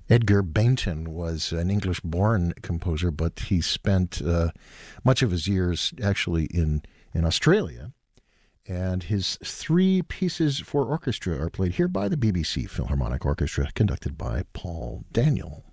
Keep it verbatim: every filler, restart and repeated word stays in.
Edgar Bainton was an English-born composer, but he spent uh, much of his years actually in, in Australia. And his three pieces for orchestra are played here by the B B C Philharmonic Orchestra, conducted by Paul Daniel.